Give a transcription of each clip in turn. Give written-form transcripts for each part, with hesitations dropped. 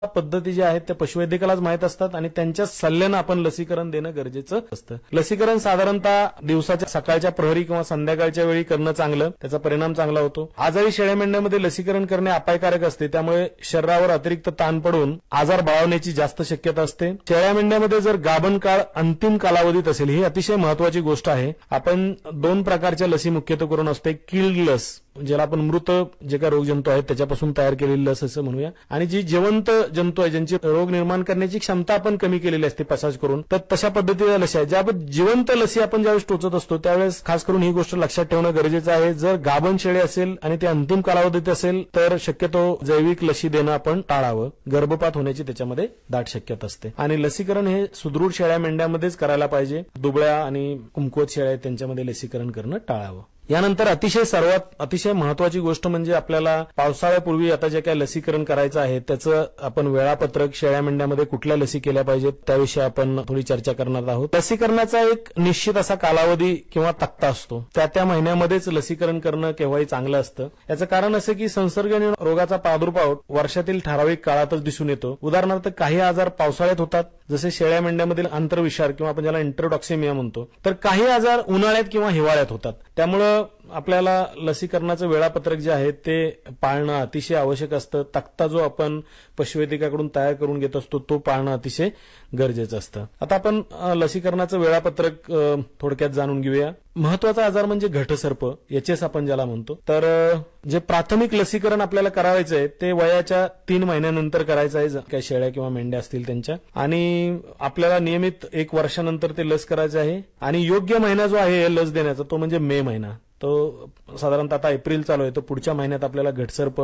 पद्धती ज्या आहेत त्या पशुवैद्यकालाच माहीत असतात आणि त्यांच्या सल्ल्यानं आपण लसीकरण देणं गरजेचं असतं. लसीकरण साधारणतः दिवसाच्या सकाळच्या प्रहरी किंवा संध्याकाळच्या वेळी करणं चांगलं, त्याचा परिणाम चांगला होतो. आजारी शेळ्या मेंढ्यांमध्ये लसीकरण करणे अपायकारक असते, त्यामुळे शरीरावर अतिरिक्त ताण पडून आजार बळावण्याची जास्त शक्यता असते. शेळ्या मेंढ्यामध्ये जर गाभण काळ अंतिम कालावधीत असेल, ही अतिशय महत्वाची गोष्ट आहे. आपण 2 प्रकारच्या लसी मुख्यत्वे करून असते. किल्ड लस, ज्याला आपण मृत जे काही रोगजंतू आहेत त्याच्यापासून तयार केलेली लस असं म्हणूया, आणि जी जिवंत जंतू आहे ज्यांची रोग निर्माण करण्याची क्षमता आपण कमी केलेली असते पसाज करून, तर तशा पद्धतीच्या लसी आहेत. ज्या आपण जिवंत लसी आपण ज्यावेळेस टोचत असतो त्यावेळेस खास करून ही गोष्ट लक्षात ठेवणं गरजेचं आहे. जर गाभण शेळी असेल आणि ते अंतिम कालावधीत असेल तर शक्यतो जैविक लसी देणं आपण टाळावं. गर्भपात होण्याची त्याच्यामध्ये दाट शक्यता असते. आणि लसीकरण हे सुदृढ शेळ्या मेंढ्यामध्येच करायला पाहिजे. दुबळ्या आणि कुमकुवत शेळ्या त्यांच्यामध्ये लसीकरण करणं टाळावं. यानंतर अतिशय महत्वाची गोष्ट म्हणजे आपल्याला पावसाळ्यापूर्वी आता जे काही लसीकरण करायचं आहे त्याचं आपण वेळापत्रक, शेळ्या मेंढ्यामध्ये कुठल्या लसी केल्या पाहिजेत त्याविषयी आपण थोडी चर्चा करणार आहोत. लसीकरणाचा एक निश्चित असा कालावधी किंवा तक्ता असतो, त्या महिन्यामध्येच लसीकरण करणं केव्हाही चांगलं असतं. याचं कारण असं की संसर्गजन्य रोगाचा प्रादुर्भाव वर्षातील ठराविक काळातच दिसून येतो. उदाहरणार्थ काही आजार पावसाळ्यात होतात, जसे शेळ्या मेंढ्यामधील आंतरविषार किंवा आपण ज्याला इंट्रोटॉक्सिमिया म्हणतो, तर काही आजार उन्हाळ्यात किंवा हिवाळ्यात होतात. त्यामुळं आपल्याला लसीकरणाचं वेळापत्रक जे आहे ते पाळणं अतिशय आवश्यक असतं. तक्ता जो आपण पशुवैद्यकाकडून तयार करून घेत असतो तो पाळणं अतिशय गरजेचं असतं. आता आपण लसीकरणाचं वेळापत्रक थोडक्यात जाणून घेऊया. महत्वाचा आजार म्हणजे घटसर्प, एचएस आपण ज्याला म्हणतो. तर जे प्राथमिक लसीकरण आपल्याला करायचं आहे ते वयाच्या 3 महिन्यानंतर करायचं आहे, काही शेळ्या किंवा मेंढ्या असतील त्यांच्या, आणि आपल्याला नियमित 1 वर्षानंतर ते लस करायचं आहे. आणि योग्य महिना जो आहे लस देण्याचा तो म्हणजे मे महिना. तो साधारणतः आता एप्रिल चालू आहे, तो पुढच्या महिन्यात आपल्याला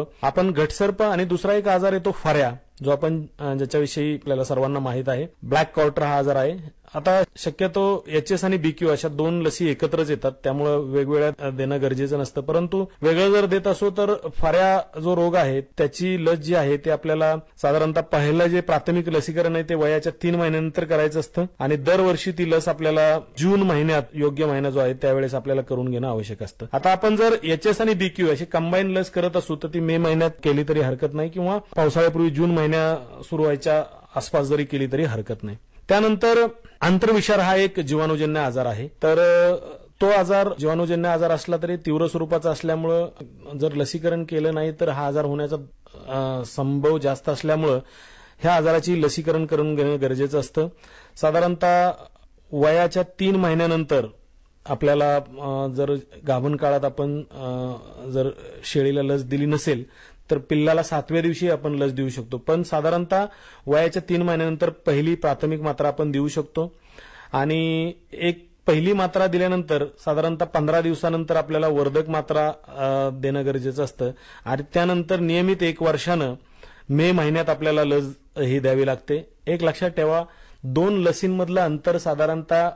घटसर्प आणि दुसरा एक आजार आहे तो फऱ्या, जो आपण ज्याच्याविषयी आपल्याला सर्वांना माहित आहे. ब्लॅक कॉर्टर हा आजार आहे. आता शक्यतो एचएस आणि बीक्यू अशा 2 लसी एकत्रच येतात, त्यामुळे वेगवेगळ्या देणं गरजेचं नसतं. परंतु वेगळं जर देत असो तर फऱ्या जो रोग आहे त्याची लस जी आहे ते आपल्याला साधारणतः पहिलं जे प्राथमिक लसीकरण आहे ते वयाच्या 3 महिन्यानंतर करायचं असतं आणि दरवर्षी ती लस आपल्याला जून महिन्यात योग्य महिना जो आहे त्यावेळेस आपल्याला करून घेणं आवश्यक असतं. आता आपण जर एचएस आणि बीक्यू अशी कंबाईन लस करत असू तर ती मे महिन्यात केली तरी हरकत नाही, किंवा पावसाळ्यापूर्वी जून महिन्या सुरू व्हायच्या आसपास जरी केली तरी हरकत नाही. त्यानंतर आंतरविषार हा एक जीवाणूजन्य आजार आहे. तर तो आजार जीवाणूजन्य आजार असला तरी तीव्र स्वरूपाचा असल्यामुळं जर लसीकरण केलं नाही तर हा आजार होण्याचा संभव जास्त असल्यामुळं ह्या आजाराची लसीकरण करून घेणं गरजेचं असतं. साधारणतः वयाच्या 3 महिन्यानंतर आपल्याला जर गाभण काळात आपण जर शेळीला लस दिली नसेल तर पिल्लाला 7व्या दिवशी आपण लस देऊ शकतो. पण साधारणतः वयाच्या 3 महिन्यानंतर पहिली प्राथमिक मात्रा आपण देऊ शकतो. आणि एक पहिली मात्रा दिल्यानंतर साधारणतः 15 दिवसानंतर आपल्याला वर्धक मात्रा देणं गरजेचं असतं. आणि त्यानंतर नियमित 1 वर्षानं मे महिन्यात आपल्याला लस ही द्यावी लागते. एक लक्षात ठेवा, 2 लसींमधलं अंतर साधारणतः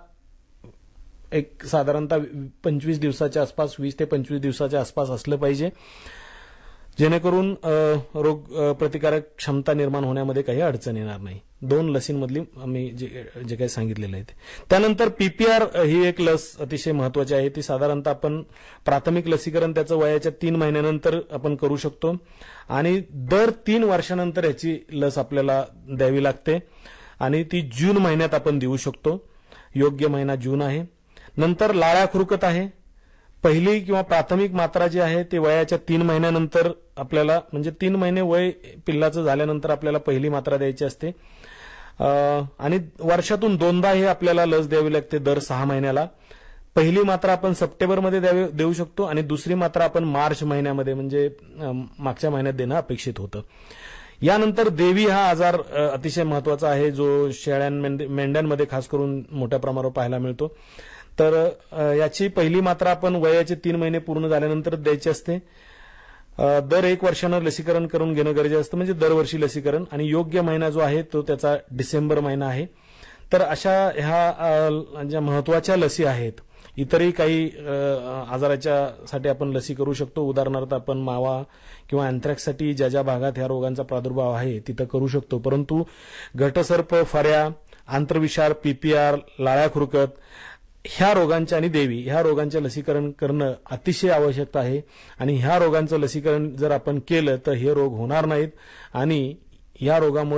25 दिवसाच्या आसपास, 20 ते 25 दिवसाच्या आसपास असलं पाहिजे, जेणेकरून रोग प्रतिकारक क्षमता निर्माण होण्यामध्ये काही अडचण येणार नाही. 2 लसींमधली आम्ही जे काही सांगितलेलं आहे ते. त्यानंतर पीपीआर ही एक लस अतिशय महत्वाची आहे. ती साधारणतः आपण प्राथमिक लसीकरण त्याचं वयाच्या 3 महिन्यानंतर आपण करू शकतो आणि दर 3 वर्षानंतर याची लस आपल्याला द्यावी लागते आणि ती जून महिन्यात आपण देऊ शकतो. योग्य महिना जून आहे. नंतर लाळ्या खुरकत आहे. पहिली किंवा प्राथमिक मात्रा जी आहे ते वयाच्या 3 महिन्यानंतर आपल्याला, म्हणजे 3 महिने वय पिल्लाचं झाल्यानंतर आपल्याला पहिली मात्रा द्यायची असते. आणि वर्षातून 2दा हे आपल्याला लस द्यावी लागते दर 6 महिन्याला. पहिली मात्रा आपण सप्टेंबरमध्ये देऊ शकतो आणि दुसरी मात्रा आपण मार्च महिन्यामध्ये म्हणजे मागच्या महिन्यात देणं अपेक्षित होतं. यानंतर देवी हा आजार अतिशय महत्वाचा आहे, जो शेळ्या मेंढ्यांमध्ये खास करून मोठ्या प्रमाणावर पाहायला मिळतो. तर याची पहिली मात्रा आपण वयाचे 3 महिने पूर्ण झाल्यानंतर द्यायची असते. दर 1 वर्षानं लसीकरण करून घेणं गरजेचं असतं, म्हणजे दरवर्षी लसीकरण. आणि योग्य महिना जो आहे तो त्याचा डिसेंबर महिना आहे. तर अशा ह्या ज्या महत्वाच्या लसी आहेत, इतरही काही आजाराच्या साठी आपण लसी करू शकतो. उदाहरणार्थ आपण मावा किंवा अँथ्रॅक्ससाठी ज्या ज्या भागात ह्या रोगांचा प्रादुर्भाव आहे तिथं करू शकतो. परंतु घटसर्प, फऱ्या, आंतरविषार, पीपीआर, लाळ्या खुरकत ह्या रोगांच्या आणि देवी ह्या रोगांचे लसीकरण करणं अतिशय आवश्यक आहे. आणि ह्या रोगांचं लसीकरण जर आपण केलं तर हे रोग होणार नाहीत आणि या रोगामुळे